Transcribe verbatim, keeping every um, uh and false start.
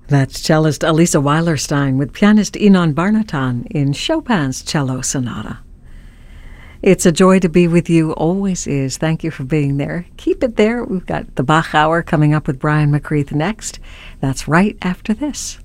That's cellist Elisa Weilerstein with pianist Inon Barnatan in Chopin's Cello Sonata. It's a joy to be with you, always is. Thank you for being there. Keep it there. We've got the Bach Hour coming up with Brian McCreath next. That's right after this.